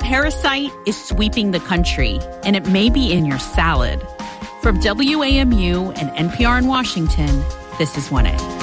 parasite is sweeping the country, and it may be in your salad. From WAMU and NPR in Washington, this is 1A.